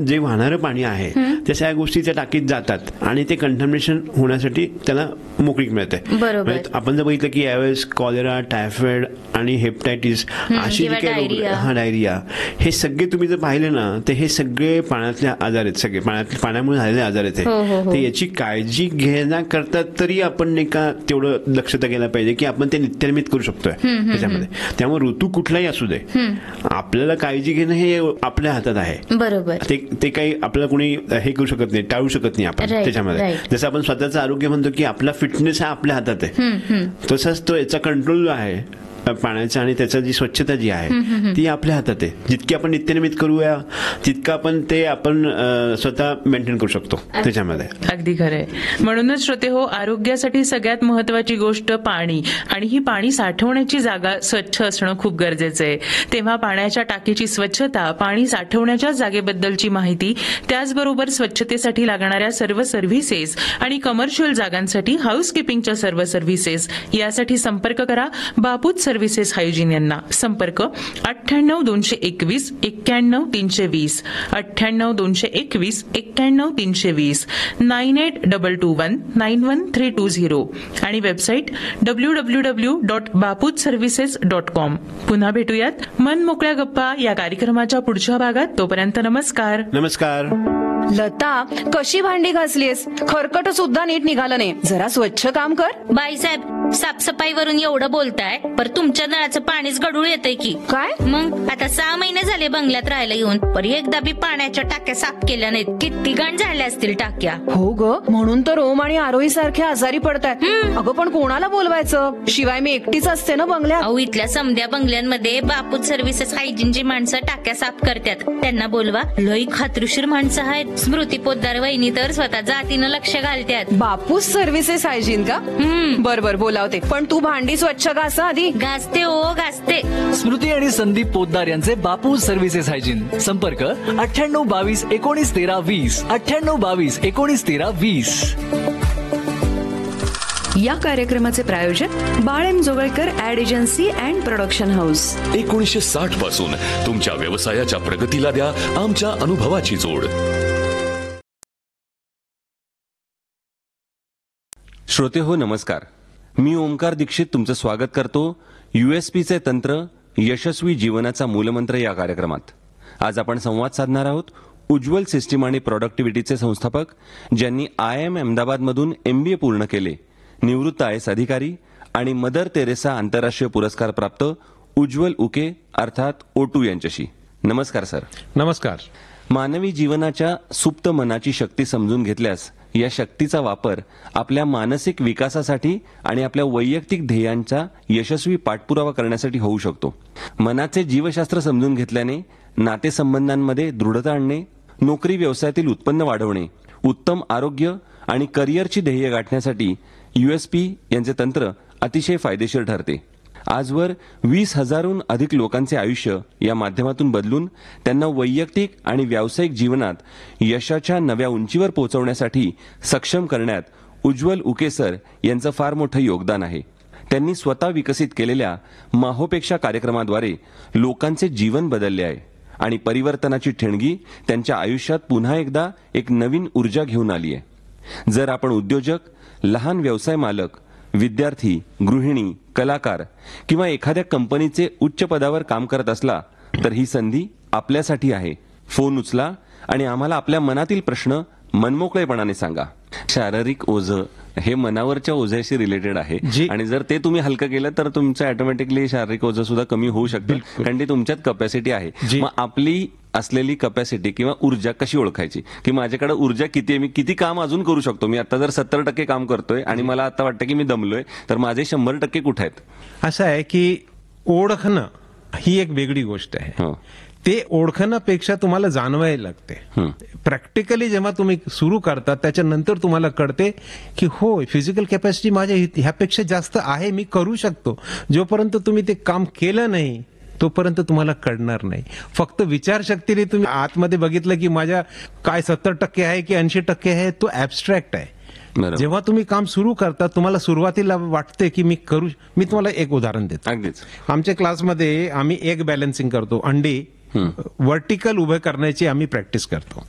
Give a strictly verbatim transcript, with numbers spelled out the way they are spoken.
जे वाहणारं पाणी आहे त्या सगळ्या गोष्टी त्या टाकीत जातात आणि ते कंटॅमिनेशन होण्यासाठी त्याला मोकळीक मिळते. आपण जर बघितलं की यावेळेस कॉलेरा, टायफॉइड आणि हेपटायटिस अशी जी काही रोग, हा डायरिया, हे सगळे तुम्ही जर पाहिले ना तर हे सगळे पाण्यातले आजार आहेत, सगळे पाण्यात पाण्यामुळे झालेले आजार आहेत. तर याची काळजी घेण्याकरता तरी आपण नाही का तेवढं दक्षता घ्यायला पाहिजे की आपण ते नित्यनियमित करू शकतोय त्याच्यामध्ये. त्यामुळे ऋतू कुठलाही असू दे, आपल्याला काळजी घेणं हे आपल्या हातात आहे. बरोबर. ते ते काही आपल्याला कोणी हे करू शकत नाही, टाळू शकत नाही आपण त्याच्यामध्ये. जसं आपण स्वतःचं आरोग्य म्हणतो की आपला फिटनेस हा आपल्या हातात आहे, तसंच तो याचा कंट्रोल जो आहे पाण्याचा आणि त्याचा जी स्वच्छता जी आहे ती आपल्या हातात आहे. जितकी आपण नित्यनियमित करूया तितकं आपण ते आपण स्वतः मेंटेन करू शकतो त्याच्यामध्ये. अगदी खरंय. म्हणूनच श्रोते हो, आरोग्यासाठी सगळ्यात महत्वाची गोष्ट पाणी, आणि ही पाणी साठवण्याची जागा स्वच्छ असणं खूप गरजेचं आहे. तेव्हा पाण्याच्या टाकीची स्वच्छता, पाणी साठवण्याच्या जागेबद्दलची माहिती, त्याचबरोबर स्वच्छतेसाठी लागणाऱ्या सर्व सर्व्हिसेस आणि कमर्शियल जागांसाठी हाऊसकीपिंगच्या सर्व सर्व्हिसेस यासाठी संपर्क करा बापूच सर्व्हिसेस हायजीन यांना. संपर्क अठ्ठ्याण्णव दोनशे एकवीस एक्क्याण्णव तीनशे वीस अठ्ठ्याण्णव दोनशे एकवीस एक्क्याण्णव तीनशे वीस nine eight double two one nine one three to zero आणि website W W W dot बापूच services dot com. पुन्हा भेटूयात मन मोकळ्या गप्पा या कार्यक्रमाच्या पुढच्या भागात. तोपर्यंत नमस्कार. नमस्कार. लता, कशी भांडी घासलीस? खरकट सुद्धा नीट निघालं नाही. जरा स्वच्छ काम कर. बाईसाहेब, साफसफाईवरून एवढं बोलताय, पर तुमच्या नळाचं पाणीच गढूळ येतंय की काय? मग आता सहा महिने झाले बंगल्यात राहायला येऊन, पर एकदा बी पाण्याच्या टाक्या साफ केल्या नाहीत. किती घाण झाल्या असतील टाक्या. हो ग, म्हणून तर ओम आणि आरोही सारखे आजारी पडतात. अगं पण कोणाला बोलवायचं? शिवाय मी एकटीच असते ना बंगल्यात. अहो, इथल्या समध्या बंगल्यांमध्ये बापूच सर्व्हिसेस हायजीनची माणसं टाक्या साफ करतात. त्यांना बोलवा. लई खात्रीशीर माणसं आहेत. स्मृती पोद्दार वहिनी तर स्वतः जातीनं लक्ष घालतात. बापूस सर्व्हिसेस हायजीन का? बर बर बोलावते, पण तू भांडी स्वच्छ घास आधी. घासते हो घासते. स्मृती आणि संदीप पोद्दार यांचे बापूस सर्व्हिसेस हायजीन. संपर्क अठ्ठ्याण्णव बावीस एकोणीस तेरा वीस अठ्ठ्याण्णव बावीस एकोणीस तेरा वीस. या कार्यक्रमाचे प्रायोजक बाळेम जोगळकर add agency and production house. एकोणीसशे साठ पासून तुमच्या व्यवसायाच्या प्रगतीला द्या आमच्या अनुभवाची जोड. श्रोते हो, नमस्कार. मी ओमकार दीक्षित तुमचं स्वागत करतो यूएसपीचे तंत्र यशस्वी जीवनाचा मूलमंत्र या कार्यक्रमात. आज आपण संवाद साधणार आहोत उज्ज्वल सिस्टीम आणि प्रॉडक्टिव्हिटीचे संस्थापक, ज्यांनी आय एम अहमदाबादमधून एमबीए पूर्ण केले, निवृत्त आय एस अधिकारी आणि मदर तेरेसा आंतरराष्ट्रीय पुरस्कार प्राप्त उज्ज्वल उके अर्थात ओटू यांच्याशी. नमस्कार सर. नमस्कार. मानवी जीवनाच्या सुप्त मनाची शक्ती समजून घेतल्यास या शक्तीचा वापर आपल्या मानसिक विकासासाठी आणि आपल्या वैयक्तिक ध्येयांचा यशस्वी पाठपुरावा करण्यासाठी होऊ शकतो. मनाचे जीवशास्त्र समजून घेतल्याने नातेसंबंधांमध्ये दृढता आणणे, नोकरी व्यवसायातील उत्पन्न वाढवणे, उत्तम आरोग्य आणि करिअरची ध्येय गाठण्यासाठी यूएसपी यांचे तंत्र अतिशय फायदेशीर ठरते. आजवर वीस हजारहून अधिक लोकांचे आयुष्य या माध्यमातून बदलून त्यांना वैयक्तिक आणि व्यावसायिक जीवनात यशाच्या नव्या उंचीवर पोहोचवण्यासाठी सक्षम करण्यात उज्ज्वल उके सर यांचं फार मोठं योगदान आहे. त्यांनी स्वतः विकसित केलेल्या माहोपेक्षा कार्यक्रमाद्वारे लोकांचे जीवन बदलले आहे आणि परिवर्तनाची ठिणगी त्यांच्या आयुष्यात पुन्हा एकदा एक नवीन ऊर्जा घेऊन आली आहे. जर आपण उद्योजक, लहान व्यवसाय मालक, विद्यार्थी, गृहिणी, कलाकार किंवा एखाद्या कंपनीचे उच्च पदावर काम करत असला तर ही संधी आपल्यासाठी आहे. फोन उचला आणि आम्हाला आपल्या मनातील प्रश्न मनमोकळेपणाने सांगा. शारीरिक ओझं हे मनावरच्या ओझ्याशी रिलेटेड आहे आणि जर ते तुम्ही हलकं केलं तर तुमचं ऑटोमॅटिकली शारीरिक ओझं सुद्धा कमी होऊ शकतं, कारण ते तुमच्यात कपॅसिटी आहे. मग आपली असलेली कपॅसिटी किंवा ऊर्जा कशी ओळखायची, की माझ्याकडे ऊर्जा किती आहे, मी किती काम अजून करू शकतो. मी आता जर सत्तर टक्के काम करतोय आणि मला आता वाटतं की मी दमलोय, तर माझे शंभर टक्के कुठे आहेत. असं आहे की ओळखणं ही एक वेगळी गोष्ट आहे. ते ओळखण्यापेक्षा तुम्हाला जाणवायला लागते. प्रॅक्टिकली जेव्हा तुम्ही सुरू करता त्याच्यानंतर तुम्हाला कळते की हो, फिजिकल कॅपॅसिटी माझ्या ह्यापेक्षा जास्त आहे, मी करू शकतो. जोपर्यंत तुम्ही ते काम केलं नाही तोपर्यंत तुम्हाला कळणार नाही. फक्त विचारशक्तीने तुम्ही आतमध्ये बघितलं की माझ्या काय सत्तर टक्के आहे की ऐंशी टक्के आहे, तो ऍबस्ट्रॅक्ट आहे. जेव्हा तुम्ही काम सुरू करता तुम्हाला सुरुवातीला वाटते की मी करू. मी तुम्हाला एक उदाहरण देतो. अगदीच आमच्या क्लासमध्ये आम्ही एक बॅलन्सिंग करतो, अंडी व्हर्टिकल उभे करण्याची आम्ही प्रॅक्टिस करतो.